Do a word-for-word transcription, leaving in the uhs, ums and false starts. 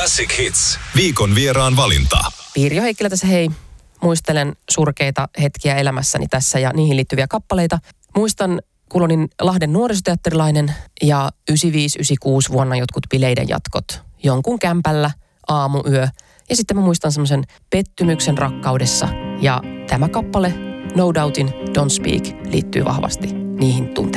Classic Hits. Viikon vieraan valinta. Pirjo Heikkilä tässä hei. Muistelen surkeita hetkiä elämässäni tässä ja niihin liittyviä kappaleita. Muistan, kun olin Lahden nuorisoteatterilainen ja yhdeksänkymmentäviisi yhdeksänkymmentäkuusi vuonna jotkut bileiden jatkot. Jonkun kämpällä, aamuyö. Ja sitten mä muistan semmoisen pettymyksen rakkaudessa. Ja tämä kappale, No Doubtin Don't Speak, liittyy vahvasti niihin tunteisiin.